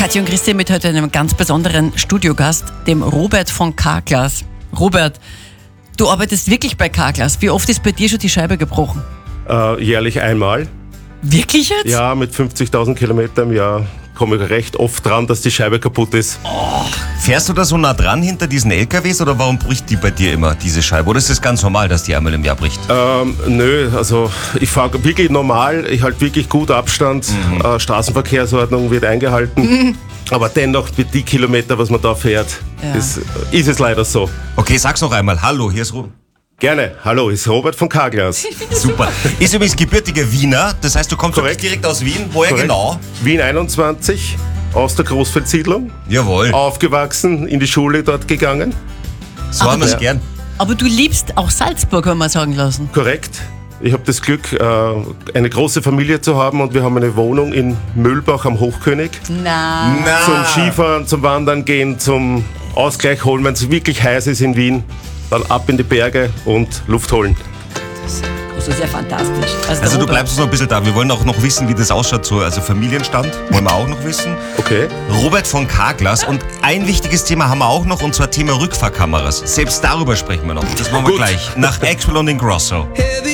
Katja und Christian mit heute einem ganz besonderen Studiogast, dem Robert von Carglass. Robert, du arbeitest wirklich bei Carglass. Wie oft ist bei dir schon die Scheibe gebrochen? Jährlich einmal. Wirklich jetzt? Ja, mit 50.000 Kilometern im Jahr komme ich recht oft dran, dass die Scheibe kaputt ist. Fährst du da so nah dran hinter diesen LKWs oder warum bricht die bei dir immer, diese Scheibe? Oder ist es ganz normal, dass die einmal im Jahr bricht? Nö, also ich fahre wirklich normal, ich halte wirklich gut Abstand, Straßenverkehrsordnung wird eingehalten. Aber dennoch mit die Kilometer, was man da fährt, ist es leider so. Okay, sag's noch einmal. Hallo, hier ist Robert. Gerne, hallo, ist Robert von Carglass. Super. Ist übrigens gebürtiger Wiener, das heißt, du kommst wirklich direkt aus Wien. Woher Korrekt. genau? Wien 21, aus der Großfeldsiedlung. Jawohl. Aufgewachsen, in die Schule dort gegangen. So haben wir es gern. Aber du liebst auch Salzburg, haben wir sagen lassen. Korrekt. Ich habe das Glück, eine große Familie zu haben und wir haben eine Wohnung in Mühlbach am Hochkönig. Na. Zum Skifahren, zum Wandern gehen, zum Ausgleich holen, wenn es wirklich heiß ist in Wien. Dann ab in die Berge und Luft holen. Das ist ja fantastisch. Also du bleibst noch ein bisschen da. Wir wollen auch noch wissen, wie das ausschaut, so, also Familienstand, wollen wir auch noch wissen. Okay. Robert von Carglass, und ein wichtiges Thema haben wir auch noch, und zwar Thema Rückfahrkameras. Selbst darüber sprechen wir noch. Das machen wir gleich nach Axwell und Ingrosso.